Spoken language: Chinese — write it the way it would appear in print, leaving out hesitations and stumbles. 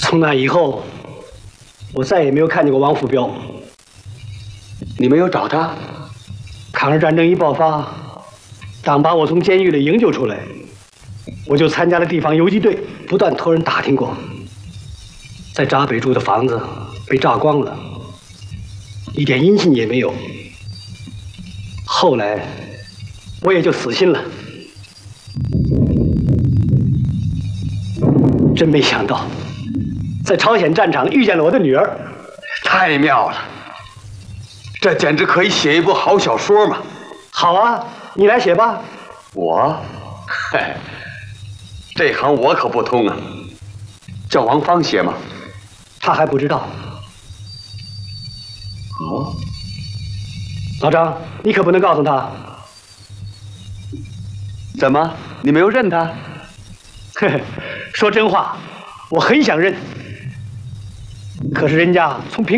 从那以后，我再也没有看见过王福彪。 你没有找他？ 抗日战争一爆发，当把我从监狱里营救出来，我就参加了地方游击队，不断托人打听过。在闸北住的房子被炸光了，一点音信也没有。后来，我也就死心了。真没想到，在朝鲜战场遇见了我的女儿。 太妙了！这简直可以写一部好小说嘛！ 好啊，你来写吧。 我，嘿，这行我可不通啊。叫王芳写吗？ 他还不知道。 哦， 老张，你可不能告诉他。 怎么，你没有认他？ 嘿嘿，说真话，我很想认，可是人家从平。